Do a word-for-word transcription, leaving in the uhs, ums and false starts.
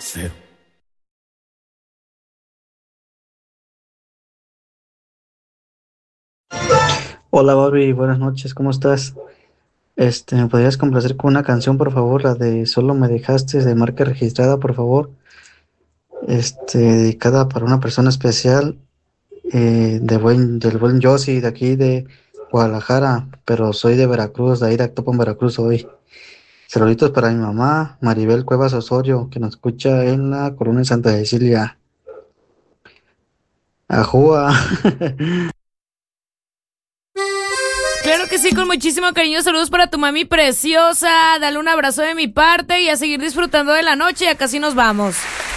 cero. Hola Barbie, buenas noches, ¿cómo estás? Este, ¿me podrías complacer con una canción, por favor? La de Solo me dejaste de marca registrada, por favor. Este, dedicada para una persona especial, eh, de buen, del buen Yossi, de aquí de Guadalajara, pero soy de Veracruz, de ahí de Actopan, Veracruz hoy. Saluditos para mi mamá, Maribel Cuevas Osorio, que nos escucha en la Corona de Santa Cecilia. Ajúa. Claro que sí, con muchísimo cariño. Saludos para tu mami preciosa. Dale un abrazo de mi parte y a seguir disfrutando de la noche. Ya casi nos vamos.